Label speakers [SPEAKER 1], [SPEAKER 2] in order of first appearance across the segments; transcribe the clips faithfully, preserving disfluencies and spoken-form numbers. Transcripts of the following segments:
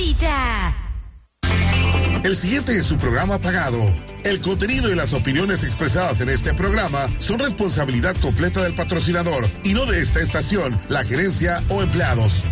[SPEAKER 1] cita.
[SPEAKER 2] El siguiente es su programa pagado. El contenido y las opiniones expresadas en este programa son responsabilidad completa del patrocinador y no de esta estación, la gerencia o empleados.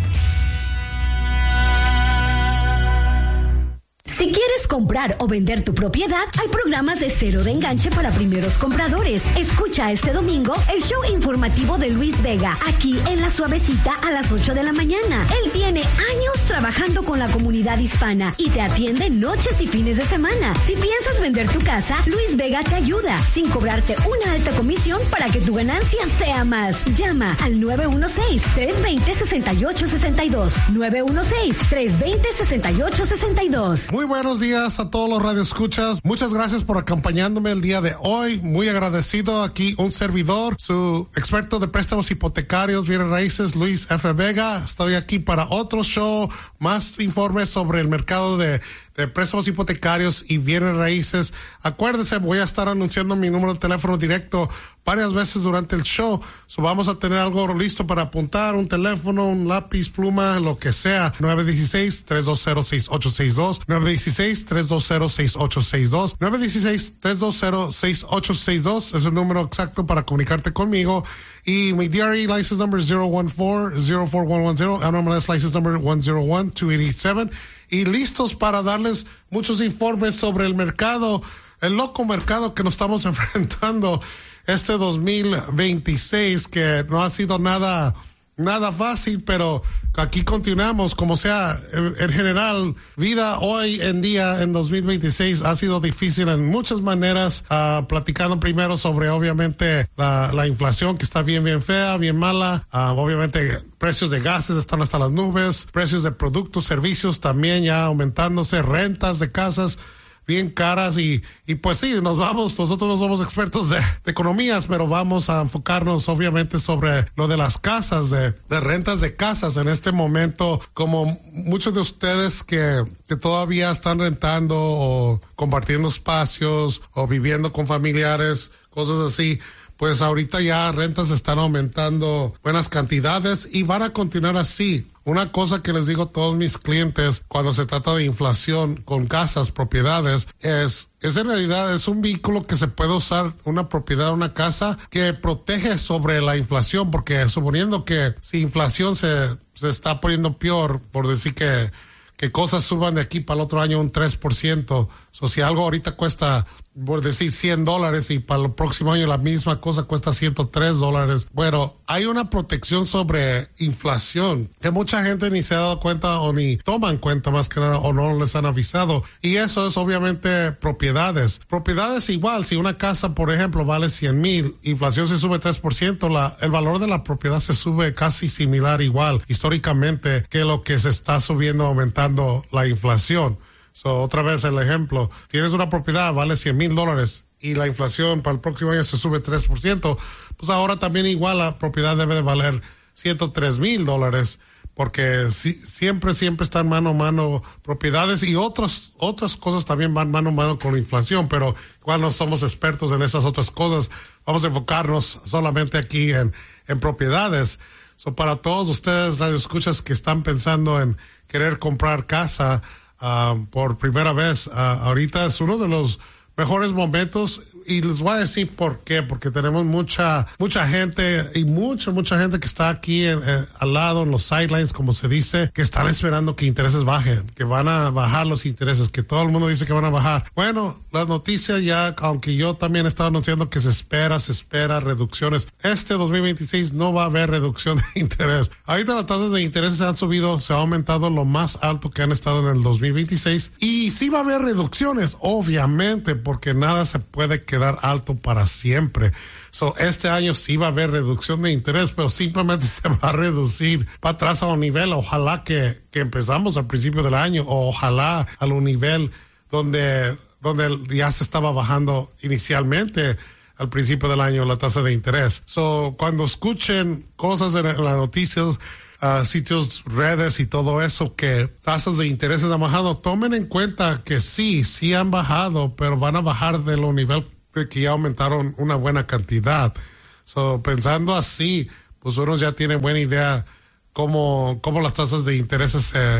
[SPEAKER 1] Si quieres comprar o vender tu propiedad, hay programas de cero de enganche para primeros compradores. Escucha este domingo el show informativo de Luis Vega, aquí en La Suavecita a las ocho de la mañana. Él tiene años trabajando con la comunidad hispana y te atiende noches y fines de semana. Si piensas vender tu casa, Luis Vega te ayuda, sin cobrarte una alta comisión para que tu ganancia sea más. Llama al nueve uno seis, tres dos cero, seis ocho seis dos. nueve uno seis, tres dos cero, seis ocho seis dos.
[SPEAKER 3] Muy buenos días a todos los radioescuchas. Muchas gracias por acompañándome el día de hoy. Muy agradecido. Aquí un servidor, su experto de préstamos hipotecarios, bienes raíces, Luis F. Vega. Estoy aquí para otro show, más informes sobre el mercado de, de préstamos hipotecarios y bienes raíces. Acuérdense, voy a estar anunciando mi número de teléfono directo varias veces durante el show. So, vamos a tener algo listo para apuntar, un teléfono, un lápiz, pluma, lo que sea. nueve uno seis, tres dos cero, seis ocho seis dos. nueve uno seis, tres dos cero, seis ocho seis dos. nueve uno seis, tres dos cero, seis ocho seis dos es el número exacto para comunicarte conmigo. Y mi D R E license number es cero uno cuatro, cero cuatro uno uno cero. N M L S license number uno cero uno, dos ocho ocho siete. Y listos para darles muchos informes sobre el mercado, el loco mercado que nos estamos enfrentando este dos mil veintiséis, que no ha sido nada, nada fácil, pero aquí continuamos. Como sea, en, en general, vida hoy en día en dos mil veintiséis ha sido difícil en muchas maneras. Uh, platicando primero sobre, obviamente, la, la inflación, que está bien, bien fea, bien mala. Uh, obviamente, precios de gases están hasta las nubes, precios de productos, servicios también ya aumentándose, rentas de casas bien caras y, y pues sí, nos vamos, nosotros no somos expertos de, de economías, pero vamos a enfocarnos obviamente sobre lo de las casas, de, de rentas de casas en este momento, como muchos de ustedes que, que todavía están rentando o compartiendo espacios o viviendo con familiares, cosas así. Pues ahorita ya rentas están aumentando buenas cantidades y van a continuar así. Una cosa que les digo a todos mis clientes cuando se trata de inflación con casas, propiedades, es, es en realidad es un vehículo que se puede usar, una propiedad, una casa, que protege sobre la inflación, porque suponiendo que si inflación se, se está poniendo peor, por decir que que cosas suban de aquí para el otro año un tres por ciento. O si algo ahorita cuesta, por decir, cien dólares y para el próximo año la misma cosa cuesta ciento tres dólares. Bueno, hay una protección sobre inflación que mucha gente ni se ha dado cuenta o ni toman cuenta más que nada o no les han avisado. Y eso es obviamente propiedades. Propiedades igual, si una casa, por ejemplo, vale cien mil, inflación se sube tres por ciento, la, el valor de la propiedad se sube casi similar igual históricamente que lo que se está subiendo, aumentando la inflación. So, otra vez el ejemplo, tienes una propiedad, vale cien mil dólares y la inflación para el próximo año se sube tres por ciento, pues ahora también igual la propiedad debe de valer ciento tres mil dólares, porque si, siempre, siempre están mano a mano propiedades y otros, otras cosas también van mano a mano con la inflación, pero igual no somos expertos en esas otras cosas, vamos a enfocarnos solamente aquí en, en propiedades. So, para todos ustedes, radioescuchas que están pensando en querer comprar casa uh, por primera vez, uh, ahorita es uno de los mejores momentos y les voy a decir por qué, porque tenemos mucha mucha gente y mucha mucha gente que está aquí en, en, al lado en los sidelines, como se dice, que están esperando que intereses bajen, que van a bajar los intereses, que todo el mundo dice que van a bajar. Bueno, las noticias ya, aunque yo también estaba anunciando que se espera, se espera reducciones. Este dos mil veintiséis no va a haber reducción de interés. Ahorita las tasas de interés se han subido, se ha aumentado lo más alto que han estado en el dos mil veintiséis y sí va a haber reducciones, obviamente, porque nada se puede quedar alto para siempre. So, este año sí va a haber reducción de interés, pero simplemente se va a reducir para atrás a un nivel, ojalá que, que empezamos al principio del año, o ojalá a un nivel donde, donde ya se estaba bajando inicialmente al principio del año la tasa de interés. So, cuando escuchen cosas en, en las noticias, Uh, sitios, redes y todo eso, que tasas de intereses han bajado, tomen en cuenta que sí, sí han bajado, pero van a bajar de lo nivel de que ya aumentaron una buena cantidad. So, pensando así, pues uno ya tiene buena idea cómo, cómo las tasas de intereses se,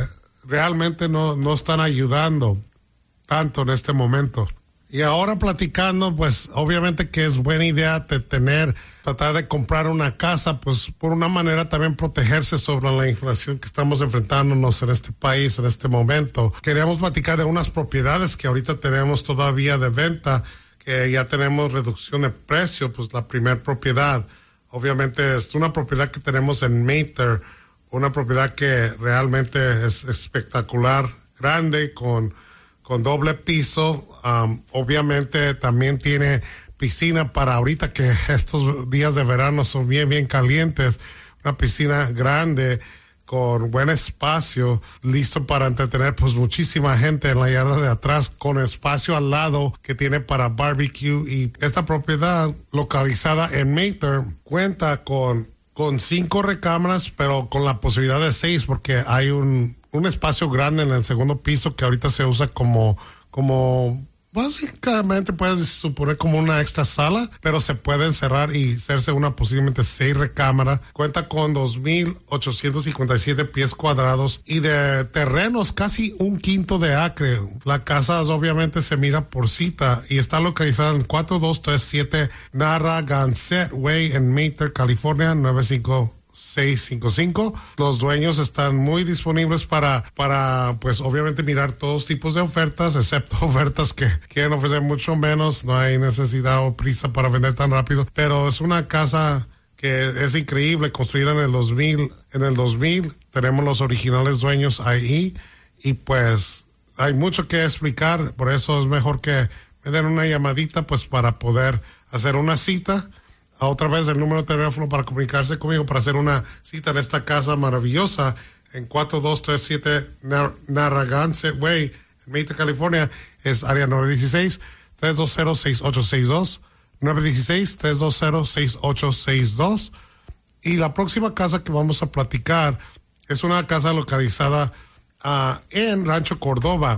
[SPEAKER 3] realmente no, no están ayudando tanto en este momento. Y ahora platicando, pues obviamente que es buena idea de tener, tratar de comprar una casa, pues por una manera también protegerse sobre la inflación que estamos enfrentándonos en este país en este momento. Queríamos platicar de unas propiedades que ahorita tenemos todavía de venta, que ya tenemos reducción de precio. Pues la primer propiedad, obviamente es una propiedad que tenemos en Mater, una propiedad que realmente es espectacular, grande, con con doble piso. Um, obviamente también tiene piscina para ahorita que estos días de verano son bien, bien calientes. Una piscina grande con buen espacio, listo para entretener pues muchísima gente en la yarda de atrás, con espacio al lado que tiene para barbecue. Y esta propiedad localizada en Mater cuenta con, con cinco recámaras, pero con la posibilidad de seis, porque hay un un espacio grande en el segundo piso que ahorita se usa como, como, básicamente puedes suponer como una extra sala, pero se puede encerrar y hacerse una posiblemente seis recámaras. Cuenta con dos mil ochocientos cincuenta y siete pies cuadrados y de terrenos casi un quinto de acre. La casa obviamente se mira por cita y está localizada en cuatro dos tres siete Narragansett Way en Mater, California, nueve cinco seis cinco cinco. Los dueños están muy disponibles para, para, pues obviamente mirar todos tipos de ofertas, excepto ofertas que quieren ofrecer mucho menos. No hay necesidad o prisa para vender tan rápido, pero es una casa que es increíble, construida en el dos mil. En el dos mil tenemos los originales dueños ahí y pues hay mucho que explicar. Por eso es mejor que me den una llamadita pues para poder hacer una cita. Otra vez el número de teléfono para comunicarse conmigo para hacer una cita en esta casa maravillosa en cuatro dos tres siete Narragansett Way en Mater, California, es área nueve uno seis, tres dos cero, seis ocho seis dos, nueve uno seis, tres dos cero, seis ocho seis dos. Y la próxima casa que vamos a platicar es una casa localizada uh, en Rancho Cordova,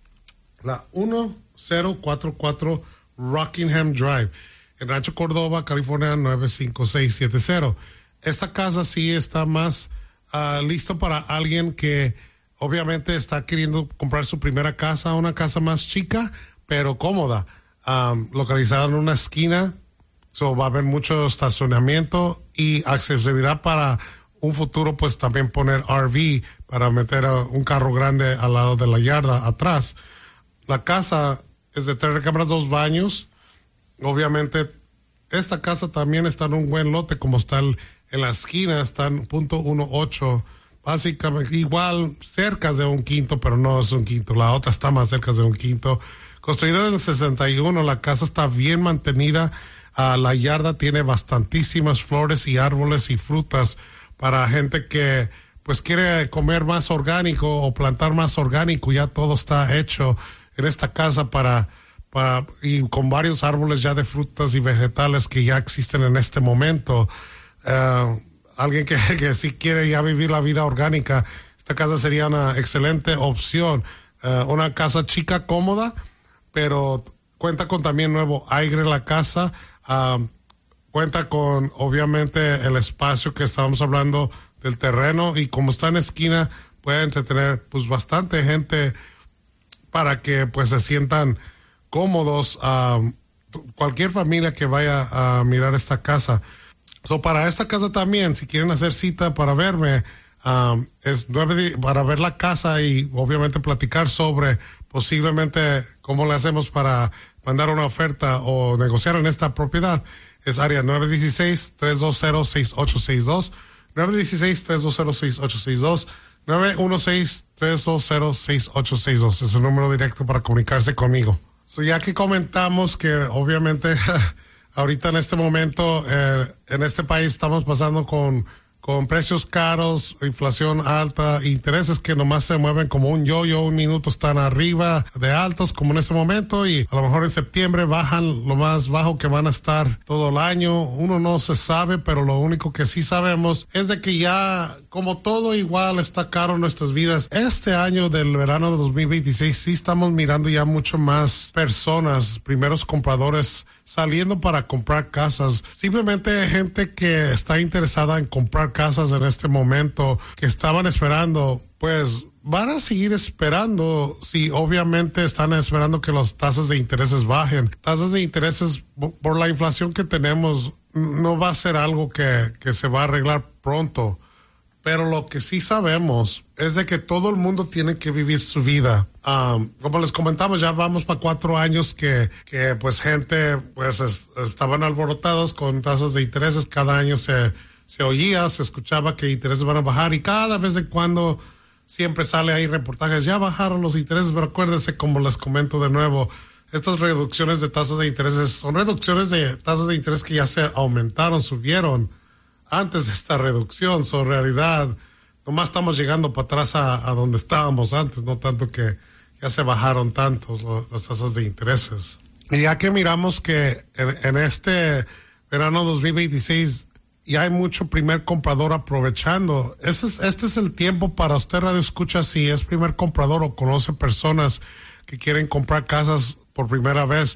[SPEAKER 3] la uno cero cuatro cuatro Rockingham Drive, en Rancho Cordova, California, nueve cinco seis siete cero. Esta casa sí está más uh, listo para alguien que obviamente está queriendo comprar su primera casa, una casa más chica, pero cómoda, um, localizada en una esquina. So va a haber mucho estacionamiento y accesibilidad para un futuro, pues también poner R V para meter uh, un carro grande al lado de la yarda atrás. La casa es de tres recámaras, dos baños. Obviamente, esta casa también está en un buen lote, como está el, en la esquina, está en punto dieciocho, básicamente igual cerca de un quinto, pero no es un quinto. La otra está más cerca de un quinto. Construida en el sesenta y uno, la casa está bien mantenida. Uh, la yarda tiene bastantísimas flores y árboles y frutas para gente que pues quiere comer más orgánico o plantar más orgánico. Ya todo está hecho en esta casa para... Para, y con varios árboles ya de frutas y vegetales que ya existen en este momento. Uh, alguien que, que sí quiere ya vivir la vida orgánica, esta casa sería una excelente opción. Uh, una casa chica, cómoda, pero cuenta con también nuevo aire la casa. Uh, cuenta con, obviamente, el espacio que estábamos hablando del terreno, y como está en esquina, puede entretener pues bastante gente para que pues se sientan cómodos, um, cualquier familia que vaya a mirar esta casa. So, para esta casa también, si quieren hacer cita para verme, um, es nueve para ver la casa y obviamente platicar sobre posiblemente cómo le hacemos para mandar una oferta o negociar en esta propiedad. Es área nueve uno seis, tres dos cero, seis ocho seis dos, nueve uno seis, tres dos cero, seis ocho seis dos, nueve uno seis, tres dos cero, seis ocho seis dos. Es el número directo para comunicarse conmigo. So, ya que comentamos que obviamente ahorita en este momento eh, en este país estamos pasando con, con precios caros, inflación alta, intereses que nomás se mueven como un yo-yo, un minuto están arriba de altos como en este momento, y a lo mejor en septiembre bajan lo más bajo que van a estar todo el año. Uno no se sabe, pero lo único que sí sabemos es de que ya como todo igual está caro en nuestras vidas. Este año del verano de dos mil veintiséis sí estamos mirando ya mucho más personas, primeros compradores saliendo para comprar casas. Simplemente gente que está interesada en comprar casas en este momento, que estaban esperando pues van a seguir esperando, si obviamente están esperando que las tasas de intereses bajen. Tasas de intereses, por la inflación que tenemos, no va a ser algo que, que se va a arreglar pronto. Pero lo que sí sabemos es de que todo el mundo tiene que vivir su vida. Um, como les comentamos, ya vamos para cuatro años que, que pues gente pues es, estaban alborotados con tasas de intereses. Cada año se, se oía, se escuchaba que intereses van a bajar y cada vez en cuando siempre sale ahí reportajes, ya bajaron los intereses, pero acuérdense, como les comento de nuevo, estas reducciones de tasas de intereses son reducciones de tasas de interés que ya se aumentaron, subieron antes de esta reducción. Son realidad, nomás estamos llegando para atrás a, a donde estábamos antes, no tanto que ya se bajaron tantos lo, las tasas de intereses. Y ya que miramos que en, en este verano dos mil veintiséis y hay mucho primer comprador aprovechando. Este es, este es el tiempo para usted, radio escucha, si es primer comprador o conoce personas que quieren comprar casas por primera vez,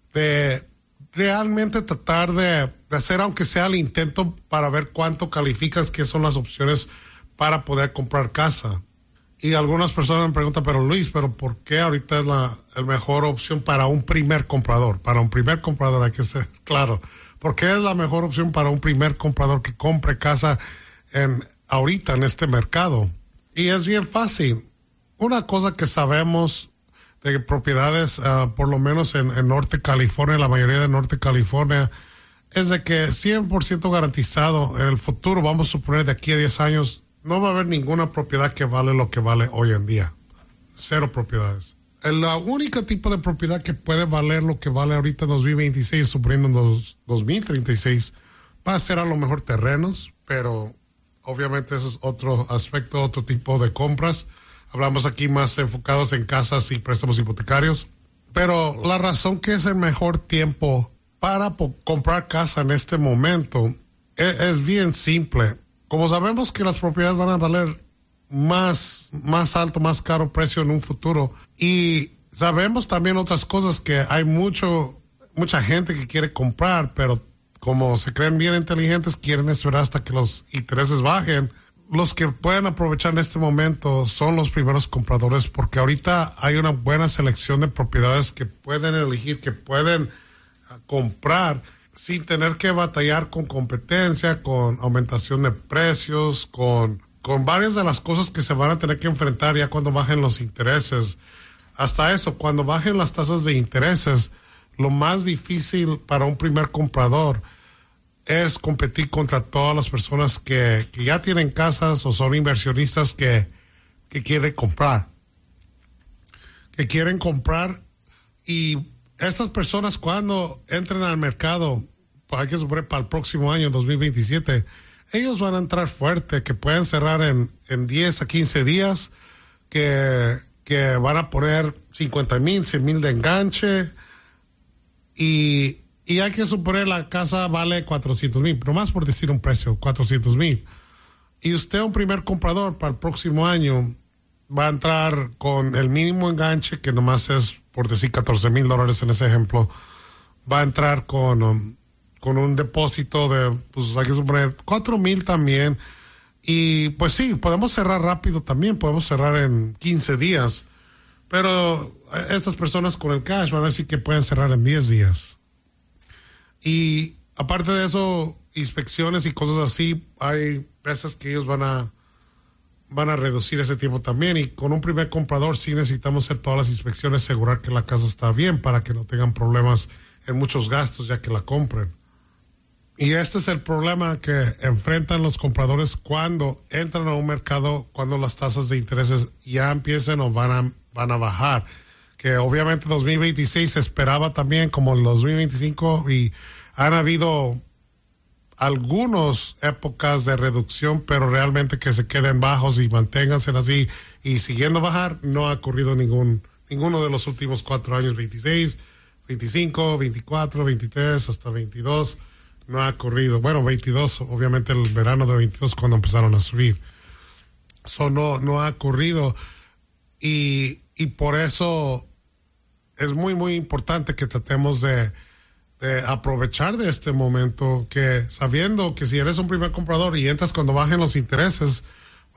[SPEAKER 3] de realmente tratar de, de hacer, aunque sea el intento, para ver cuánto calificas, qué son las opciones para poder comprar casa. Y algunas personas me preguntan, pero Luis, ¿pero por qué ahorita es la, la mejor opción para un primer comprador? Para un primer comprador hay que ser claro. ¿Por qué es la mejor opción para un primer comprador que compre casa en ahorita en este mercado? Y es bien fácil. Una cosa que sabemos de propiedades, uh, por lo menos en, en Norte California, la mayoría de Norte California, es de que cien por ciento garantizado en el futuro, vamos a suponer de aquí a diez años, no va a haber ninguna propiedad que vale lo que vale hoy en día. Cero propiedades. El único tipo de propiedad que puede valer lo que vale ahorita en dos mil veintiséis, suponiendo en dos mil treinta y seis, va a ser a lo mejor terrenos, pero obviamente ese es otro aspecto, otro tipo de compras. Hablamos aquí más enfocados en casas y préstamos hipotecarios. Pero la razón que es el mejor tiempo para comprar casa en este momento es, es bien simple. Como sabemos que las propiedades van a valer más, más alto, más caro precio en un futuro. Y sabemos también otras cosas, que hay mucho, mucha gente que quiere comprar, pero como se creen bien inteligentes, quieren esperar hasta que los intereses bajen. Los que pueden aprovechar en este momento son los primeros compradores, porque ahorita hay una buena selección de propiedades que pueden elegir, que pueden comprar sin tener que batallar con competencia, con aumentación de precios, con, con varias de las cosas que se van a tener que enfrentar ya cuando bajen los intereses. Hasta eso, cuando bajen las tasas de intereses, lo más difícil para un primer comprador es competir contra todas las personas que, que ya tienen casas o son inversionistas que, que quieren comprar. Que quieren comprar y estas personas cuando entren al mercado, hay que suponer para el próximo año, dos mil veintisiete, ellos van a entrar fuerte, que pueden cerrar en, en diez a quince días, que, que van a poner cincuenta mil, cien mil de enganche y, y hay que suponer la casa vale cuatrocientos mil, nomás por decir un precio, cuatrocientos mil. Y usted, un primer comprador para el próximo año, va a entrar con el mínimo enganche, que nomás es, por decir, catorce mil dólares en ese ejemplo. Va a entrar con, um, con un depósito de, pues hay que suponer, cuatro mil también. Y pues sí, podemos cerrar rápido también, podemos cerrar en quince días. Pero estas personas con el cash van a decir que pueden cerrar en diez días. Y aparte de eso, inspecciones y cosas así, hay veces que ellos van a van a reducir ese tiempo también. Y con un primer comprador sí necesitamos hacer todas las inspecciones, asegurar que la casa está bien para que no tengan problemas en muchos gastos ya que la compren. Y este es el problema que enfrentan los compradores cuando entran a un mercado, cuando las tasas de intereses ya empiecen o van a, van a bajar. Que obviamente dos mil veintiséis se esperaba también como el dos mil veinticinco y han habido algunas épocas de reducción, pero realmente que se queden bajos y manténganse así y siguiendo bajar, no ha ocurrido ningún ninguno de los últimos cuatro años, veintiséis, veinticinco, veinticuatro, veintitrés, hasta veintidós, no ha ocurrido. Bueno, veintidós, obviamente el verano de veintidós cuando empezaron a subir. Eso no, no ha ocurrido y, y por eso es muy, muy importante que tratemos de de aprovechar de este momento, que sabiendo que si eres un primer comprador y entras cuando bajen los intereses,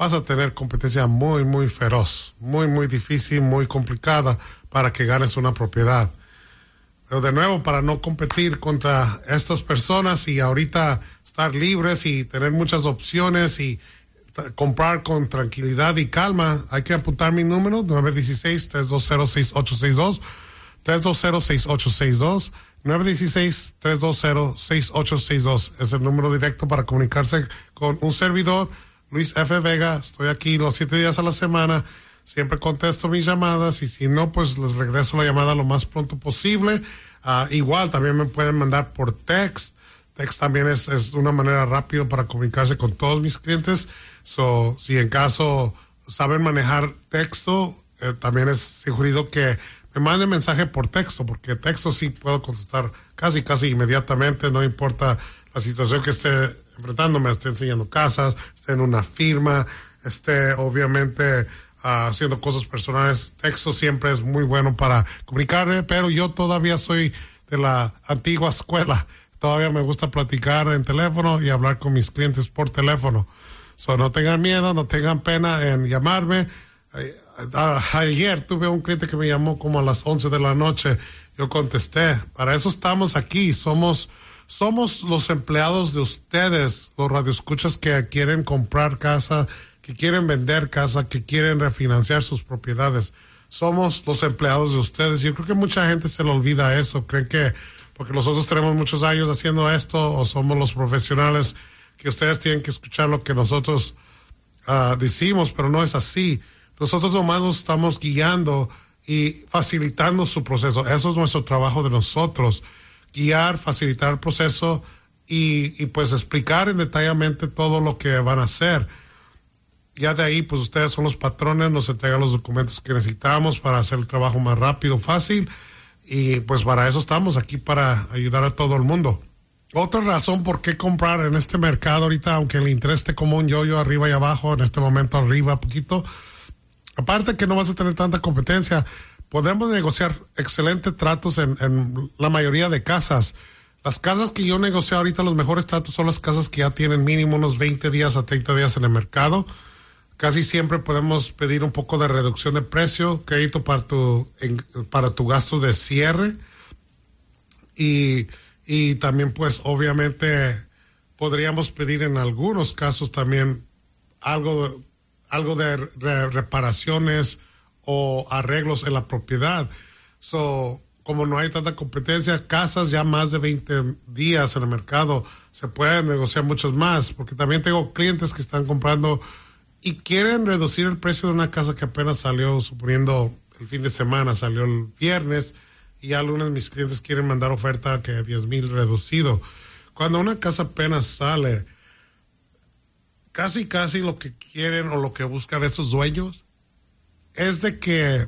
[SPEAKER 3] vas a tener competencia muy, muy feroz, muy, muy difícil, muy complicada para que ganes una propiedad. Pero de nuevo, para no competir contra estas personas y ahorita estar libres y tener muchas opciones y t- comprar con tranquilidad y calma, hay que apuntar mi número, nueve uno seis, tres dos cero, seis ocho seis dos, tres dos cero, seis ocho seis dos, nueve uno seis, tres dos cero, seis ocho seis dos. Es el número directo para comunicarse con un servidor, Luis F. Vega. Estoy aquí los siete días a la semana. Siempre contesto mis llamadas y si no, pues les regreso la llamada lo más pronto posible. Uh, igual también me pueden mandar por text. Text también es, es una manera rápida para comunicarse con todos mis clientes. So, si en caso saben manejar texto, eh, también es sugerido que me manden mensaje por texto, porque texto sí puedo contestar casi, casi inmediatamente, no importa la situación que esté enfrentando, me esté enseñando casas, esté en una firma, esté obviamente Uh, haciendo cosas personales. Texto siempre es muy bueno para comunicarme, pero yo todavía soy de la antigua escuela. Todavía me gusta platicar en teléfono y hablar con mis clientes por teléfono. So, no tengan miedo, no tengan pena en llamarme. Uh, uh, ayer tuve un cliente que me llamó como a las once de la noche. Yo contesté. Para eso estamos aquí. Somos, somos los empleados de ustedes, los radioescuchas que quieren comprar casa, que quieren vender casa, que quieren refinanciar sus propiedades. Somos los empleados de ustedes. Yo creo que mucha gente se le olvida eso. Creen que porque nosotros tenemos muchos años haciendo esto o somos los profesionales, que ustedes tienen que escuchar lo que nosotros uh, decimos, pero no es así. Nosotros nomás nos estamos guiando y facilitando su proceso. Eso es nuestro trabajo de nosotros. Guiar, facilitar el proceso y, y pues explicar en detalladamente todo lo que van a hacer. Ya de ahí, pues ustedes son los patrones, nos entregan los documentos que necesitamos para hacer el trabajo más rápido, fácil, y pues para eso estamos aquí, para ayudar a todo el mundo. Otra razón por qué comprar en este mercado ahorita, aunque el interés esté como un yo-yo arriba y abajo, en este momento arriba poquito, aparte que no vas a tener tanta competencia, podemos negociar excelentes tratos en, en la mayoría de casas. Las casas que yo negocio ahorita, los mejores tratos son las casas que ya tienen mínimo unos veinte días a treinta días en el mercado. Casi siempre podemos pedir un poco de reducción de precio, crédito para tu, en, para tu gasto de cierre. Y, y también, pues, obviamente, podríamos pedir en algunos casos también algo, algo de re, reparaciones o arreglos en la propiedad. So, como no hay tanta competencia, casas ya más de veinte días en el mercado, se pueden negociar muchos más, porque también tengo clientes que están comprando y quieren reducir el precio de una casa que apenas salió, suponiendo el fin de semana, salió el viernes, y ya algunos de mis clientes quieren mandar oferta que diez mil reducido. Cuando una casa apenas sale, casi casi lo que quieren o lo que buscan esos dueños es de que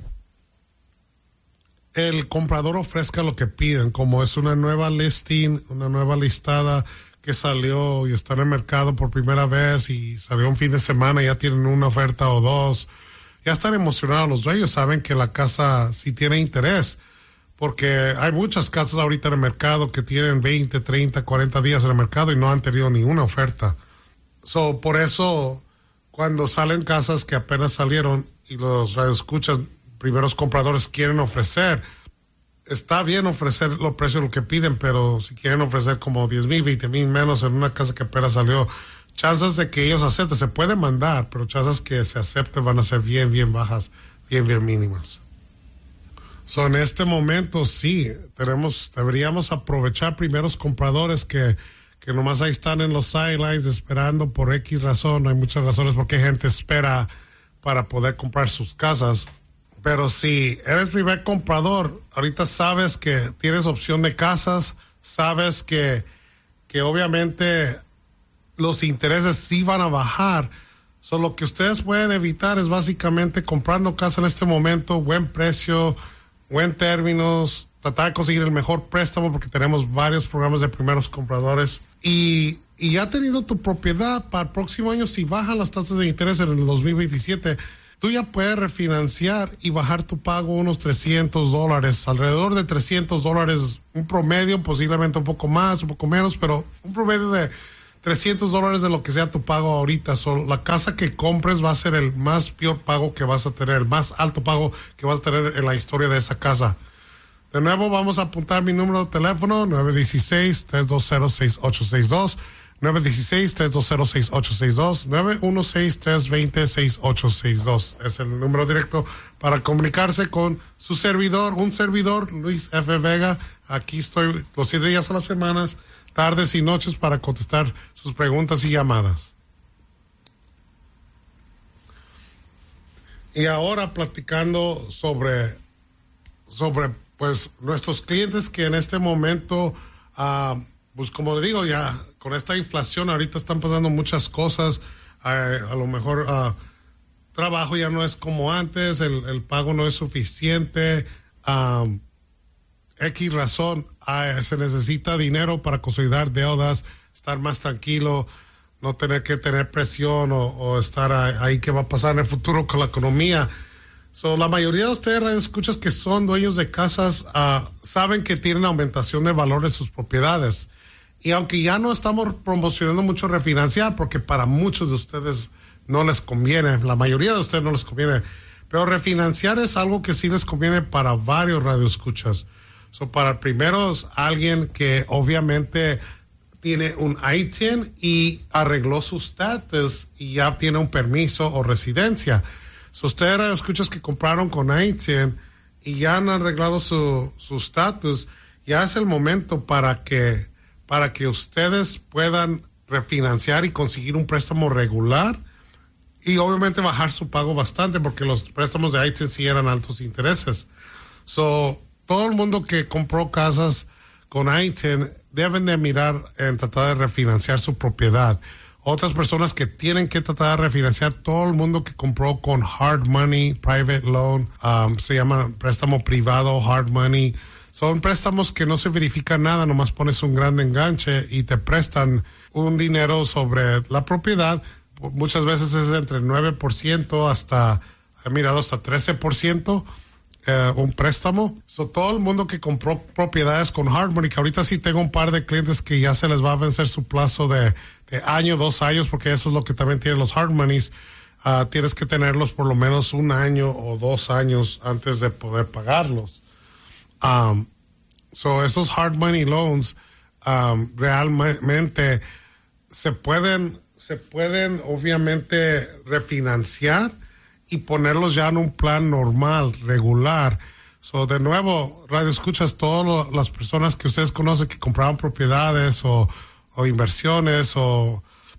[SPEAKER 3] el comprador ofrezca lo que piden, como es una nueva listing, una nueva listada que salió y está en el mercado por primera vez y salió un fin de semana y ya tienen una oferta o dos. Ya están emocionados los dueños, saben que la casa sí tiene interés, porque hay muchas casas ahorita en el mercado que tienen veinte, treinta, cuarenta días en el mercado y no han tenido ninguna oferta. So, por eso, cuando salen casas que apenas salieron y los radioescuchas, primeros compradores quieren ofrecer, está bien ofrecer los precios lo que piden, pero si quieren ofrecer como diez mil, veinte mil menos en una casa que apenas salió, chances de que ellos acepten, se puede mandar, pero chances que se acepten van a ser bien, bien bajas, bien, bien mínimas. So, en este momento sí, tenemos, deberíamos aprovechar primeros compradores que, que nomás ahí están en los sidelines esperando por X razón. Hay muchas razones por qué gente espera para poder comprar sus casas. Pero si eres primer comprador, ahorita sabes que tienes opción de casas, sabes que, que obviamente los intereses sí van a bajar. So, lo que ustedes pueden evitar es básicamente comprando casa en este momento, buen precio, buen términos, tratar de conseguir el mejor préstamo porque tenemos varios programas de primeros compradores. Y, y ya teniendo tu propiedad para el próximo año, si bajan las tasas de interés en el dos mil veintisiete, tú ya puedes refinanciar y bajar tu pago unos trescientos dólares, alrededor de trescientos dólares, un promedio, posiblemente un poco más, un poco menos, pero un promedio de trescientos dólares de lo que sea tu pago ahorita. So, la casa que compres va a ser el más peor pago que vas a tener, el más alto pago que vas a tener en la historia de esa casa. De nuevo, vamos a apuntar mi número de teléfono, nueve uno seis, tres dos cero, seis ocho seis dos, nueve uno seis, tres dos cero, seis ocho seis dos, nueve uno seis, tres dos cero, seis ocho seis dos. Es el número directo para comunicarse con su servidor, un servidor, Luis F. Vega. Aquí estoy los siete días a las semanas, tardes y noches, para contestar sus preguntas y llamadas. Y ahora platicando sobre, sobre pues nuestros clientes que en este momento, uh, pues como le digo, ya con esta inflación ahorita están pasando muchas cosas. Uh, a lo mejor uh, trabajo ya no es como antes, el, el pago no es suficiente. Um, X razón, uh, se necesita dinero para consolidar deudas, estar más tranquilo, no tener que tener presión o, o estar ahí qué va a pasar en el futuro con la economía. So, la mayoría de ustedes escuchas que son dueños de casas, uh, saben que tienen aumentación de valor de sus propiedades. Y aunque ya no estamos promocionando mucho refinanciar, porque para muchos de ustedes no les conviene, la mayoría de ustedes no les conviene, pero refinanciar es algo que sí les conviene para varios radioescuchas. So, para el primero es alguien que obviamente tiene un I T I N y arregló su estatus y ya tiene un permiso o residencia. So, ustedes escuchas que compraron con I T I N y ya han arreglado su su estatus, ya es el momento para que para que ustedes puedan refinanciar y conseguir un préstamo regular y obviamente bajar su pago bastante, porque los préstamos de I T I N sí eran altos intereses. So, todo el mundo que compró casas con I T I N deben de mirar en tratar de refinanciar su propiedad. Otras personas que tienen que tratar de refinanciar, todo el mundo que compró con hard money, private loan, um, se llama préstamo privado, hard money. Son préstamos que no se verifica nada, nomás pones un gran enganche y te prestan un dinero sobre la propiedad. Muchas veces es entre nueve por ciento hasta, he mirado hasta trece por ciento. Uh, un préstamo. So, todo el mundo que compró propiedades con hard money, que ahorita sí tengo un par de clientes que ya se les va a vencer su plazo de, de año, dos años, porque eso es lo que también tienen los hard monies. Uh, tienes que tenerlos por lo menos un año o dos años antes de poder pagarlos. Um, so, esos hard money loans um, realmente se pueden, se pueden obviamente refinanciar y ponerlos ya en un plan normal, regular. So, de nuevo, radio escuchas, todas las personas que ustedes conocen que compraron propiedades o, o inversiones o,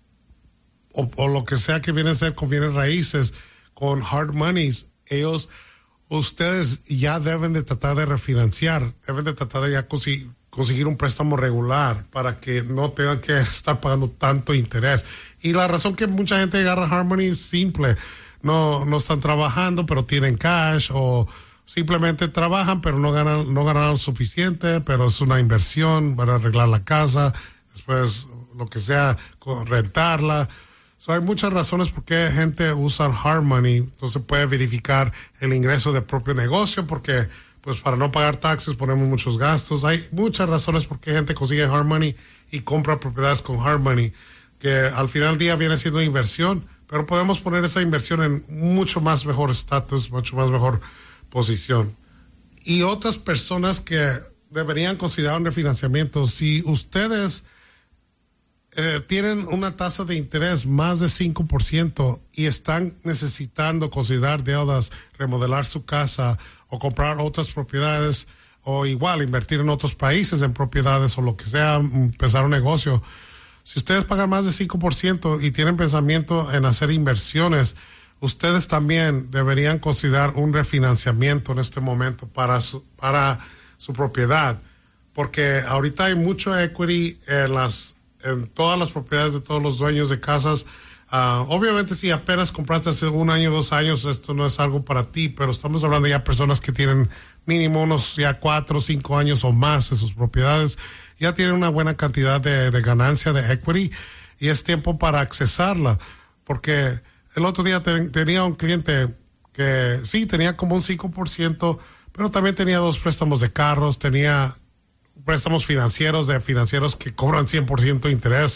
[SPEAKER 3] o, o lo que sea que viene a ser con bienes raíces, con hard monies, ellos, ustedes ya deben de tratar de refinanciar, deben de tratar de ya conseguir, conseguir un préstamo regular para que no tengan que estar pagando tanto interés. Y la razón que mucha gente agarra hard money es simple. No, no están trabajando, pero tienen cash, o simplemente trabajan, pero no ganan, no ganan suficiente, pero es una inversión para arreglar la casa, después lo que sea, rentarla. So, hay muchas razones por qué gente usa hard money. Entonces puede verificar el ingreso del propio negocio, porque pues para no pagar taxes ponemos muchos gastos. Hay muchas razones por qué gente consigue hard money y compra propiedades con hard money, que al final del día viene siendo inversión, pero podemos poner esa inversión en mucho más mejor estatus, mucho más mejor posición. Y otras personas que deberían considerar un refinanciamiento, si ustedes eh, tienen una tasa de interés más de cinco por ciento y están necesitando considerar deudas, remodelar su casa o comprar otras propiedades, o igual invertir en otros países en propiedades o lo que sea, empezar un negocio. Si ustedes pagan más de cinco por ciento y tienen pensamiento en hacer inversiones, ustedes también deberían considerar un refinanciamiento en este momento para su, para su propiedad, porque ahorita hay mucho equity en las en todas las propiedades de todos los dueños de casas. Uh, obviamente si apenas compraste hace un año, dos años, esto no es algo para ti, pero estamos hablando ya de personas que tienen mínimo unos ya cuatro o cinco años o más en sus propiedades, ya tienen una buena cantidad de, de ganancia de equity y es tiempo para accesarla, porque el otro día ten, tenía un cliente que sí, tenía como un cinco por ciento, pero también tenía dos préstamos de carros, tenía préstamos financieros de financieros que cobran cien por ciento de interés.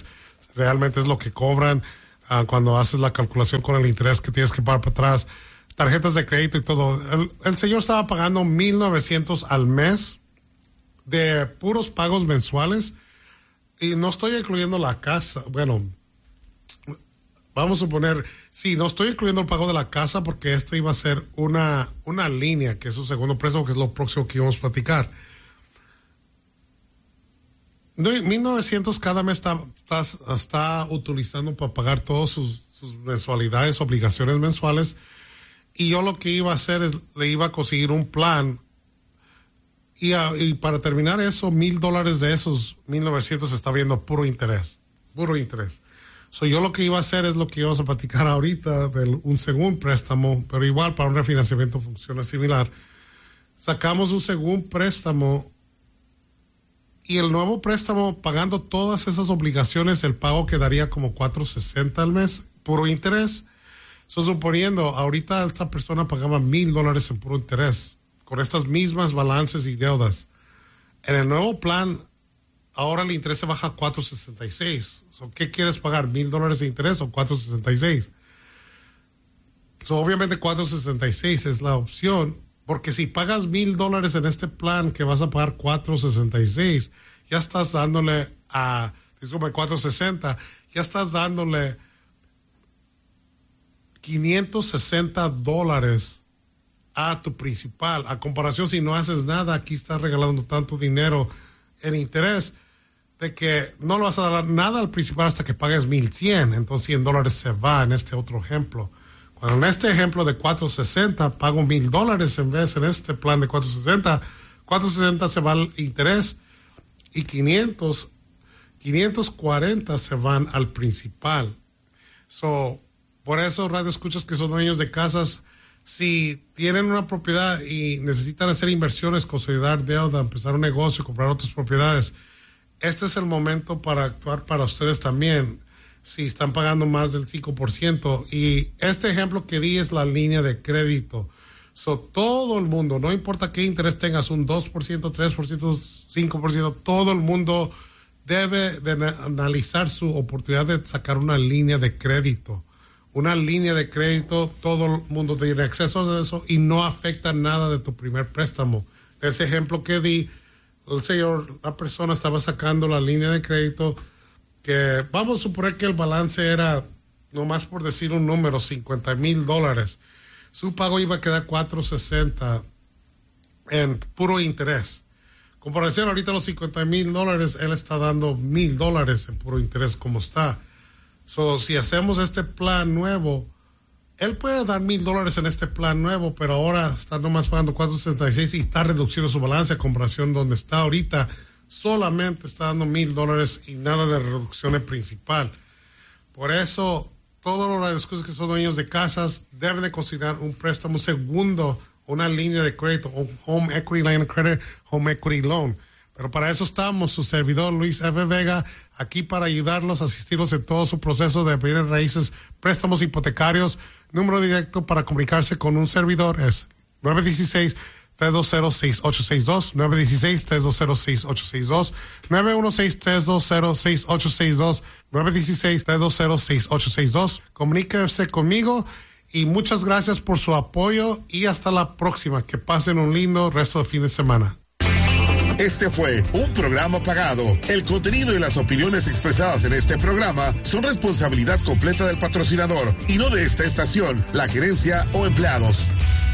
[SPEAKER 3] realmente es lo que cobran uh, cuando haces la calculación con el interés que tienes que pagar para atrás, tarjetas de crédito y todo. El, el señor estaba pagando mil novecientos al mes de puros pagos mensuales y no estoy incluyendo la casa. Bueno, vamos a suponer, sí, no estoy incluyendo el pago de la casa porque este iba a ser una, una línea, que es su segundo préstamo, que es lo próximo que íbamos a platicar. mil novecientos cada mes está, está, está utilizando para pagar todas sus, sus mensualidades, obligaciones mensuales. Y yo lo que iba a hacer es, le iba a conseguir un plan. Y, a, y para terminar eso, mil dólares de esos mil novecientos está viendo puro interés. Puro interés. So, yo lo que iba a hacer es lo que íbamos a platicar ahorita de un segundo préstamo, pero igual para un refinanciamiento funciona similar. Sacamos un segundo préstamo y el nuevo préstamo, pagando todas esas obligaciones, el pago quedaría como cuatrocientos sesenta al mes, puro interés. So, suponiendo, ahorita esta persona pagaba mil dólares en puro interés, con estas mismas balances y deudas. En el nuevo plan, ahora el interés se baja a cuatrocientos sesenta y seis. So, ¿qué quieres pagar? ¿Mil dólares de interés o cuatrocientos sesenta y seis? So, obviamente cuatrocientos sesenta y seis es la opción, porque si pagas mil dólares en este plan que vas a pagar cuatrocientos sesenta y seis, ya estás dándole a, disculpe, cuatrocientos sesenta, ya estás dándole quinientos sesenta dólares a tu principal. A comparación, si no haces nada, aquí estás regalando tanto dinero en interés de que no le vas a dar nada al principal hasta que pagues mil cien. Entonces cien dólares se va en este otro ejemplo. Cuando en este ejemplo de cuatrocientos sesenta pago mil dólares en vez en este plan de cuatrocientos sesenta, cuatrocientos sesenta se va al interés y quinientos, quinientos cuarenta se van al principal. So, por eso, radio escuchas que son dueños de casas, si tienen una propiedad y necesitan hacer inversiones, consolidar deuda, empezar un negocio, comprar otras propiedades, este es el momento para actuar para ustedes también, si están pagando más del cinco por ciento. Y este ejemplo que di es la línea de crédito. So, todo el mundo, no importa qué interés tengas, un dos por ciento, tres por ciento, cinco por ciento, todo el mundo debe de analizar su oportunidad de sacar una línea de crédito. Una línea de crédito, todo el mundo tiene acceso a eso y no afecta nada de tu primer préstamo. Ese ejemplo que di, el señor, la persona estaba sacando la línea de crédito que vamos a suponer que el balance era, nomás por decir un número, cincuenta mil dólares. Su pago iba a quedar cuatrocientos sesenta en puro interés. Comparación, ahorita los cincuenta mil dólares, él está dando mil dólares en puro interés como está. So, si hacemos este plan nuevo, él puede dar mil dólares en este plan nuevo, pero ahora está nomás pagando cuatrocientos sesenta y seis y está reduciendo su balance a comparación donde está ahorita. Solamente está dando mil dólares y nada de reducción en principal. Por eso, todos los radioescuchas que son dueños de casas deben de considerar un préstamo segundo, una línea de crédito, un home equity line of credit, home equity loan. Pero para eso estamos, su servidor Luis F. Vega, aquí para ayudarlos, asistirlos en todo su proceso de bienes raíces, préstamos hipotecarios. Número directo para comunicarse con un servidor es nueve uno seis, tres dos cero, seis ocho seis dos, nueve uno seis, tres dos cero, seis ocho seis dos, nueve uno seis, tres dos cero, seis ocho seis dos, nueve uno seis, tres dos cero, seis ocho seis dos. Comuníquense conmigo y muchas gracias por su apoyo y hasta la próxima. Que pasen un lindo resto de fin de semana.
[SPEAKER 2] Este fue un programa pagado. El contenido y las opiniones expresadas en este programa son responsabilidad completa del patrocinador y no de esta estación, la gerencia o empleados.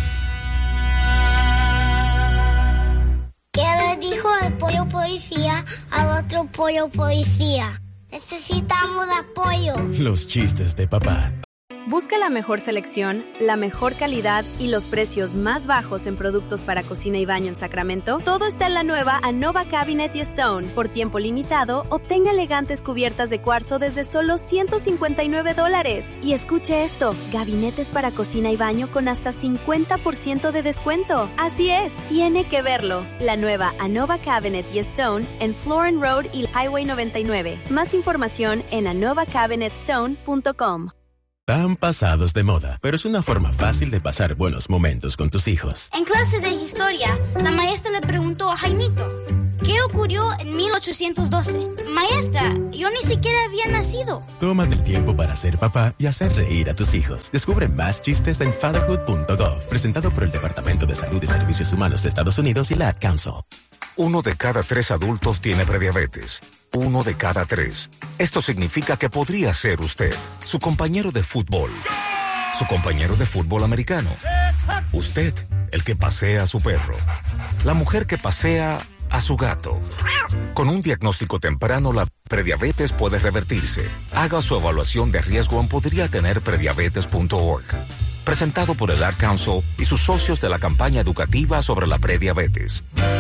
[SPEAKER 4] ¿Qué le dijo el pollo policía al otro pollo policía? Necesitamos apoyo.
[SPEAKER 5] Los chistes de papá.
[SPEAKER 6] Busca la mejor selección, la mejor calidad y los precios más bajos en productos para cocina y baño en Sacramento. Todo está en la nueva Anova Cabinet y Stone. Por tiempo limitado, obtenga elegantes cubiertas de cuarzo desde solo ciento cincuenta y nueve dólares. Y escuche esto, gabinetes para cocina y baño con hasta cincuenta por ciento de descuento. Así es, tiene que verlo. La nueva Anova Cabinet y Stone en Florin Road y Highway noventa y nueve. Más información en anova cabinet stone punto com.
[SPEAKER 5] Están pasados de moda, pero es una forma fácil de pasar buenos momentos con tus hijos.
[SPEAKER 7] En clase de historia, la maestra le preguntó a Jaimito: ¿Qué ocurrió en mil ochocientos doce? Maestra, yo ni siquiera había nacido.
[SPEAKER 5] Tómate el tiempo para ser papá y hacer reír a tus hijos. Descubre más chistes en fatherhood punto gov, presentado por el Departamento de Salud y Servicios Humanos de Estados Unidos y la Ad Council.
[SPEAKER 8] Uno de cada tres adultos tiene prediabetes. Uno de cada tres. Esto significa que podría ser usted, su compañero de fútbol, su compañero de fútbol americano, usted, el que pasea a su perro, la mujer que pasea a su gato. Con un diagnóstico temprano, la prediabetes puede revertirse. Haga su evaluación de riesgo en podría tener prediabetes punto org. Presentado por el Ad Council y sus socios de la campaña educativa sobre la prediabetes.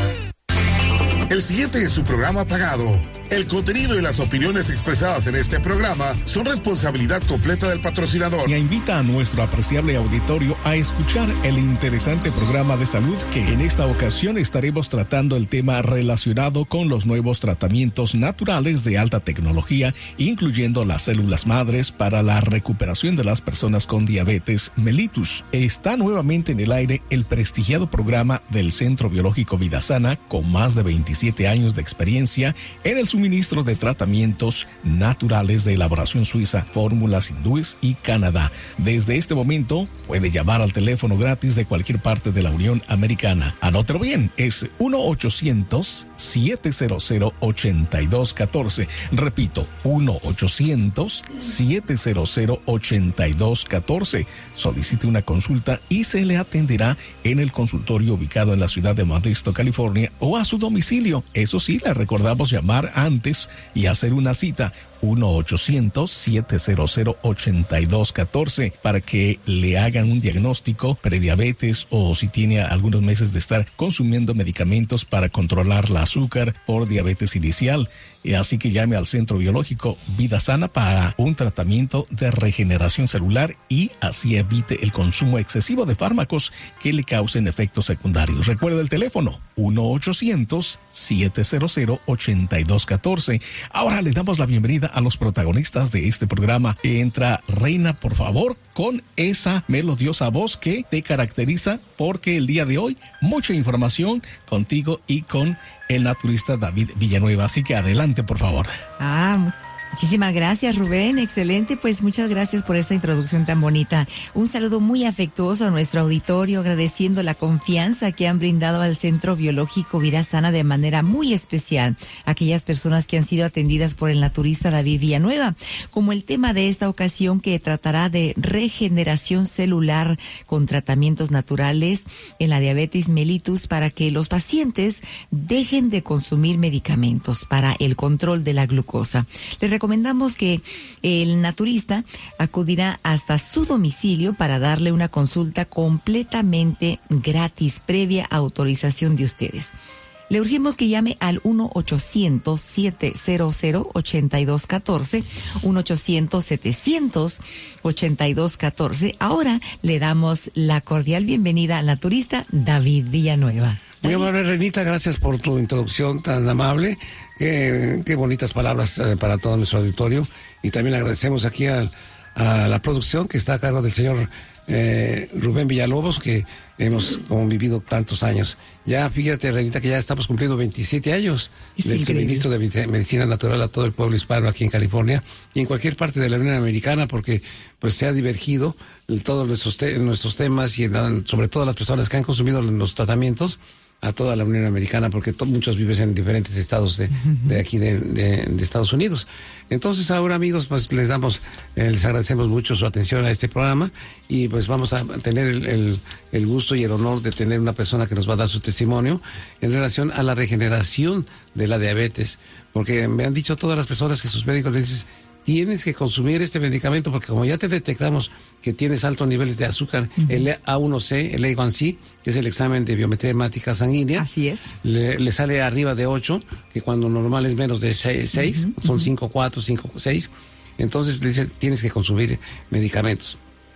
[SPEAKER 2] El siguiente es su programa pagado. El contenido y las opiniones expresadas en este programa son responsabilidad completa del patrocinador.
[SPEAKER 9] Y invita a nuestro apreciable auditorio a escuchar el interesante programa de salud que en esta ocasión estaremos tratando el tema relacionado con los nuevos tratamientos naturales de alta tecnología, incluyendo las células madres para la recuperación de las personas con diabetes mellitus. Está nuevamente en el aire el prestigiado programa del Centro Biológico Vida Sana, con más de veintisiete años de experiencia en el suministro de tratamientos naturales de elaboración suiza, fórmulas hindúes y Canadá. Desde este momento puede llamar al teléfono gratis de cualquier parte de la Unión Americana. Anótelo bien, es uno ochocientos, siete cero cero, ocho dos uno cuatro. Repito, uno ochocientos, siete cero cero, ocho dos uno cuatro. Solicite una consulta y se le atenderá en el consultorio ubicado en la ciudad de Modesto, California, o a su domicilio. Eso sí, le recordamos llamar antes y hacer una cita. uno ochocientos, siete cero cero, ocho dos uno cuatro para que le hagan un diagnóstico prediabetes o si tiene algunos meses de estar consumiendo medicamentos para controlar la azúcar por diabetes inicial. Así que llame al Centro Biológico Vida Sana para un tratamiento de regeneración celular y así evite el consumo excesivo de fármacos que le causen efectos secundarios. Recuerda el teléfono uno ochocientos, siete cero cero, ocho dos uno cuatro. Ahora le damos la bienvenida a los protagonistas de este programa. Entra Reina, por favor, con esa melodiosa voz que te caracteriza, porque el día de hoy mucha información contigo y con el naturista David Villanueva. Así que adelante, por favor.
[SPEAKER 10] Ah, muchísimas gracias, Rubén. Excelente, pues muchas gracias por esta introducción tan bonita. Un saludo muy afectuoso a nuestro auditorio, agradeciendo la confianza que han brindado al Centro Biológico Vida Sana de manera muy especial a aquellas personas que han sido atendidas por el naturista David Villanueva, como el tema de esta ocasión que tratará de regeneración celular con tratamientos naturales en la diabetes mellitus para que los pacientes dejen de consumir medicamentos para el control de la glucosa. Les recomendamos que el naturista acudirá hasta su domicilio para darle una consulta completamente gratis, previa autorización de ustedes. Le urgimos que llame al uno ochocientos, siete cero cero, ocho dos uno cuatro, uno ochocientos, setecientos, ochenta y dos catorce. Ahora le damos la cordial bienvenida al naturista David Villanueva.
[SPEAKER 11] Muy amable, Renita, gracias por tu introducción tan amable. Qué, qué bonitas palabras eh, para todo nuestro auditorio. Y también agradecemos aquí a, a la producción que está a cargo del señor eh, Rubén Villalobos, que hemos convivido tantos años. Ya fíjate, Renita, que ya estamos cumpliendo veintisiete años es del increíble. Suministro de medicina natural a todo el pueblo hispano aquí en California y en cualquier parte de la Unión Americana, porque pues se ha divergido en todos nuestros, te nuestros temas y en, sobre todo las personas que han consumido los tratamientos a toda la Unión Americana, porque muchos viven en diferentes estados de, de aquí de, de, de Estados Unidos. Entonces ahora, amigos, pues les damos, eh, les agradecemos mucho su atención a este programa y pues vamos a tener el, el, el gusto y el honor de tener una persona que nos va a dar su testimonio en relación a la regeneración de la diabetes, porque me han dicho todas las personas que sus médicos les dicen: tienes que consumir este medicamento porque como ya te detectamos que tienes altos niveles de azúcar, uh-huh. el A uno C, el A uno C, que es el examen de biometría hemática sanguínea.
[SPEAKER 10] Así es.
[SPEAKER 11] Le, le sale arriba de ocho, que cuando normal es menos de seis, uh-huh. son cinco, cuatro, cinco, seis. Entonces le dice, tienes que consumir medicamentos.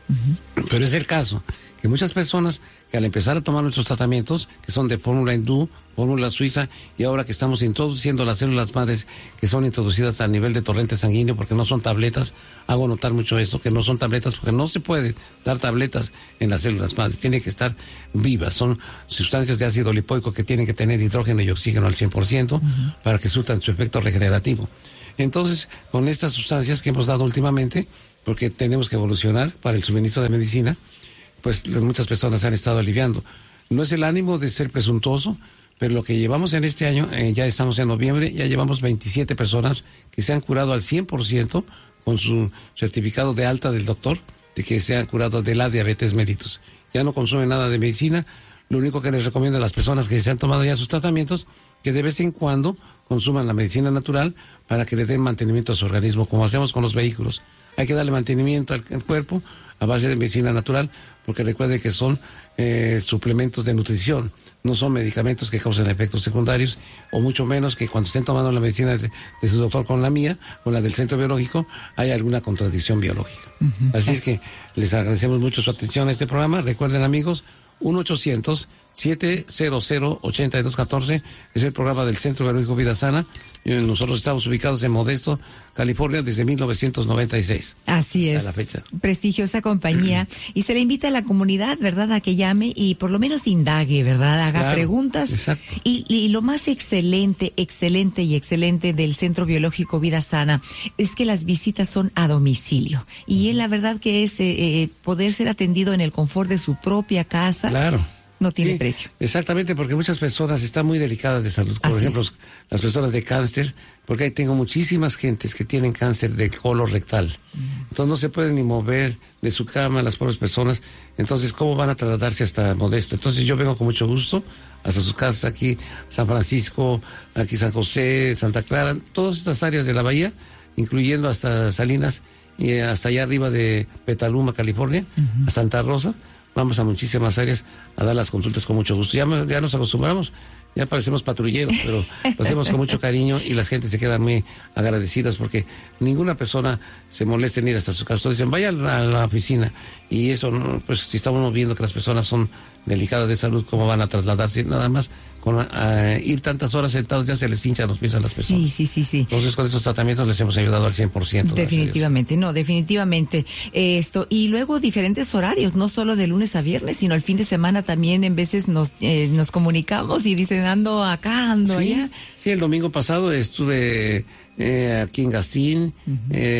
[SPEAKER 11] Uh-huh. Pero es el caso que muchas personas que al empezar a tomar nuestros tratamientos, que son de fórmula hindú, fórmula suiza, y ahora que estamos introduciendo las células madres que son introducidas a nivel de torrente sanguíneo, porque no son tabletas, hago notar mucho eso, que no son tabletas, porque no se puede dar tabletas en las células madres, tienen que estar vivas, son sustancias de ácido lipoico que tienen que tener hidrógeno y oxígeno al cien por ciento uh-huh. para que surtan su efecto regenerativo. Entonces, con estas sustancias que hemos dado últimamente, porque tenemos que evolucionar para el suministro de medicina, pues muchas personas han estado aliviando. No es el ánimo de ser presuntuoso, pero lo que llevamos en este año, eh, ya estamos en noviembre, ya llevamos veintisiete personas que se han curado al cien por ciento con su certificado de alta del doctor, de que se han curado de la diabetes mellitus. Ya no consumen nada de medicina, lo único que les recomiendo a las personas que se han tomado ya sus tratamientos, que de vez en cuando consuman la medicina natural para que le den mantenimiento a su organismo, como hacemos con los vehículos. Hay que darle mantenimiento al, al cuerpo a base de medicina natural, porque recuerde que son eh, suplementos de nutrición, no son medicamentos que causen efectos secundarios, o mucho menos que cuando estén tomando la medicina de, de su doctor con la mía, con la del centro biológico, hay alguna contradicción biológica. Uh-huh. Así es que les agradecemos mucho su atención a este programa. Recuerden, amigos, uno ochocientos, siete cero cero, ocho dos uno cuatro es el programa del Centro Biológico Vida Sana. Nosotros estamos ubicados en Modesto, California, desde mil novecientos noventa y seis.
[SPEAKER 10] Así es.
[SPEAKER 11] Hasta la fecha.
[SPEAKER 10] Prestigiosa compañía. Y se le invita a la comunidad, ¿verdad?, a que llame y por lo menos indague, ¿verdad? Haga
[SPEAKER 11] claro,
[SPEAKER 10] preguntas.
[SPEAKER 11] Exacto.
[SPEAKER 10] Y, y lo más excelente, excelente y excelente del Centro Biológico Vida Sana es que las visitas son a domicilio. Y la verdad que es eh, eh, poder ser atendido en el confort de su propia casa.
[SPEAKER 11] Claro.
[SPEAKER 10] No tiene
[SPEAKER 11] sí,
[SPEAKER 10] precio.
[SPEAKER 11] Exactamente, porque muchas personas están muy delicadas de salud. Por
[SPEAKER 10] Así
[SPEAKER 11] ejemplo,
[SPEAKER 10] es.
[SPEAKER 11] las personas de cáncer, porque ahí tengo muchísimas gentes que tienen cáncer de colon rectal. Mm. Entonces no se pueden ni mover de su cama las pobres personas. Entonces, ¿cómo van a trasladarse hasta Modesto? Entonces yo vengo con mucho gusto hasta sus casas aquí, San Francisco, aquí San José, Santa Clara, todas estas áreas de la bahía, incluyendo hasta Salinas y hasta allá arriba de Petaluma, California, uh-huh. a Santa Rosa. Vamos a muchísimas áreas a dar las consultas con mucho gusto. Ya, ya nos acostumbramos, ya parecemos patrulleros, pero lo hacemos con mucho cariño y las gentes se quedan muy agradecidas porque ninguna persona se molesta en ir hasta su casa. Todos dicen, vaya a la, a la oficina. Y eso, pues si estamos viendo que las personas son delicadas de salud, ¿cómo van a trasladarse? Nada más con uh, ir tantas horas sentados ya se les hinchan los pies a las personas.
[SPEAKER 10] Sí, sí, sí, sí.
[SPEAKER 11] Entonces con estos tratamientos les hemos ayudado al cien por ciento.
[SPEAKER 10] Definitivamente, no, definitivamente. Eh, esto y luego diferentes horarios, no solo de lunes a viernes, sino el fin de semana también en veces nos eh, nos comunicamos y dicen ando acá, ando
[SPEAKER 11] sí,
[SPEAKER 10] allá.
[SPEAKER 11] Sí, el domingo pasado estuve eh, aquí en Gastín, uh-huh.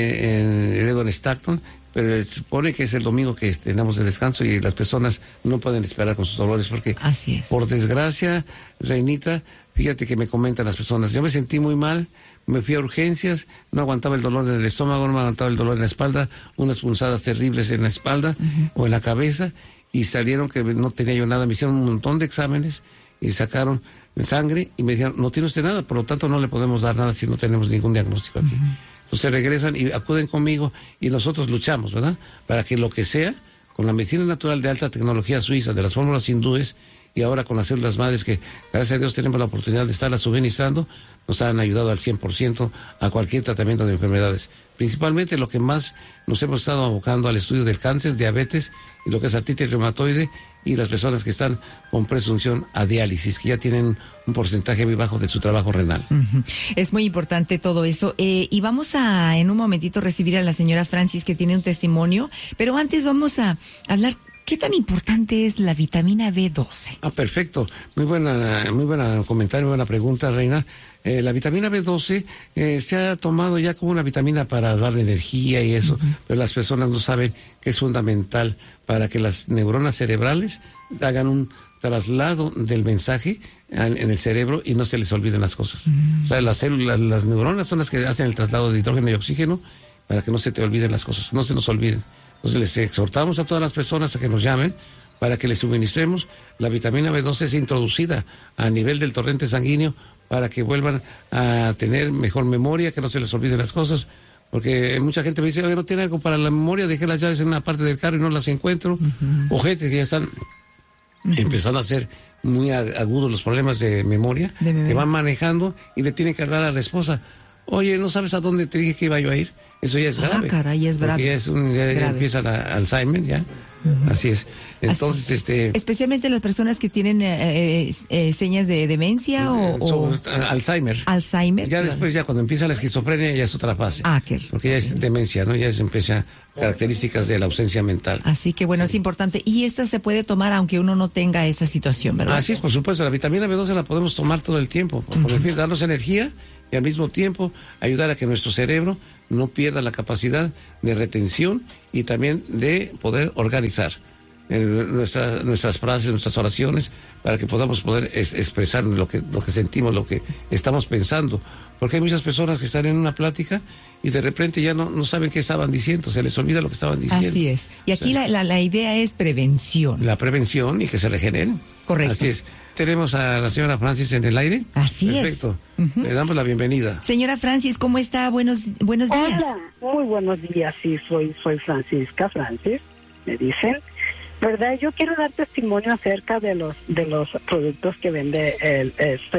[SPEAKER 11] eh, en, luego en Stockton, pero se supone que es el domingo que tenemos de descanso y las personas no pueden esperar con sus dolores porque,
[SPEAKER 10] así es.
[SPEAKER 11] Por desgracia, Reinita, fíjate que me comentan las personas, yo me sentí muy mal, me fui a urgencias, no aguantaba el dolor en el estómago, no aguantaba el dolor en la espalda, unas punzadas terribles en la espalda uh-huh. o en la cabeza, y salieron que no tenía yo nada, me hicieron un montón de exámenes y sacaron sangre y me dijeron, no tiene usted nada, por lo tanto no le podemos dar nada si no tenemos ningún diagnóstico aquí. Uh-huh. Entonces regresan y acuden conmigo y nosotros luchamos, ¿verdad? Para que lo que sea, con la medicina natural de alta tecnología suiza, de las fórmulas hindúes, y ahora con las células madres que, gracias a Dios, tenemos la oportunidad de estarlas suministrando, nos han ayudado al cien por ciento a cualquier tratamiento de enfermedades. Principalmente lo que más nos hemos estado abocando al estudio del cáncer, diabetes y lo que es artritis reumatoide y las personas que están con presunción a diálisis, que ya tienen un porcentaje muy bajo de su trabajo renal.
[SPEAKER 10] Uh-huh. Es muy importante todo eso. Eh, y vamos a, en un momentito, recibir a la señora Francis, que tiene un testimonio, pero antes vamos a hablar. ¿Qué tan importante es la vitamina B doce?
[SPEAKER 11] Ah, perfecto. Muy buena, muy buena comentario, muy buena pregunta, Reina. Eh, la vitamina B doce eh, se ha tomado ya como una vitamina para darle energía y eso, uh-huh. pero las personas no saben que es fundamental para que las neuronas cerebrales hagan un traslado del mensaje en el cerebro y no se les olviden las cosas. Uh-huh. O sea, las células, las neuronas son las que hacen el traslado de hidrógeno y oxígeno para que no se te olviden las cosas, no se nos olviden. Entonces les exhortamos a todas las personas a que nos llamen para que les suministremos la vitamina B doce, es introducida a nivel del torrente sanguíneo para que vuelvan a tener mejor memoria, que no se les olviden las cosas, porque mucha gente me dice, oye, no tiene algo para la memoria, dejé las llaves en una parte del carro y no las encuentro, uh-huh. o gente que ya están uh-huh. empezando a ser muy agudos los problemas de memoria, de que van manejando y le tienen que hablar a la esposa, oye, ¿no sabes a dónde te dije que iba yo a ir? eso ya es grave.
[SPEAKER 10] Ah, caray, es grave.
[SPEAKER 11] Ya, es un, ya, ya empieza la Alzheimer, ya. Uh-huh. Así es. Entonces,
[SPEAKER 10] Así,
[SPEAKER 11] este...
[SPEAKER 10] especialmente las personas que tienen eh, eh, señas de demencia o,
[SPEAKER 11] o...
[SPEAKER 10] o...
[SPEAKER 11] Alzheimer.
[SPEAKER 10] Alzheimer.
[SPEAKER 11] Ya
[SPEAKER 10] claro.
[SPEAKER 11] después, ya cuando empieza la esquizofrenia, ya es otra fase.
[SPEAKER 10] Ah, qué...
[SPEAKER 11] Porque ya es demencia, ¿no? Ya se empieza características de la ausencia mental.
[SPEAKER 10] Así que, bueno, sí. es importante. Y esta se puede tomar aunque uno no tenga esa situación, ¿verdad?
[SPEAKER 11] Así es, por supuesto. La vitamina B doce la podemos tomar todo el tiempo. Por uh-huh. el fin, darnos energía y al mismo tiempo ayudar a que nuestro cerebro no pierda la capacidad de retención y también de poder organizar en nuestra, nuestras frases, nuestras oraciones, para que podamos poder es, expresar lo que, lo que sentimos, lo que estamos pensando. Porque hay muchas personas que están en una plática y de repente ya no, no saben qué estaban diciendo, se les olvida lo que estaban diciendo.
[SPEAKER 10] Así es. Y aquí o sea, la, la, la idea es prevención.
[SPEAKER 11] La prevención y que se regeneren.
[SPEAKER 10] Correcto.
[SPEAKER 11] Así es. Tenemos a la señora Francis en el aire.
[SPEAKER 10] Así
[SPEAKER 11] Perfecto.
[SPEAKER 10] es. Perfecto. Uh-huh.
[SPEAKER 11] Le damos la bienvenida.
[SPEAKER 10] Señora Francis, ¿cómo está? Buenos, buenos días.
[SPEAKER 12] Hola, muy buenos días. Sí, soy, soy Francisca Francis, me dicen. ¿Verdad? Yo quiero dar testimonio acerca de los de los productos que vende el, el